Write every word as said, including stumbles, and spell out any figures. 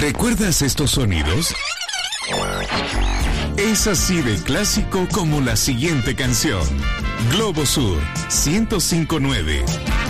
¿Recuerdas estos sonidos? Es así de clásico como la siguiente canción. Globo Sur ciento cinco punto nueve.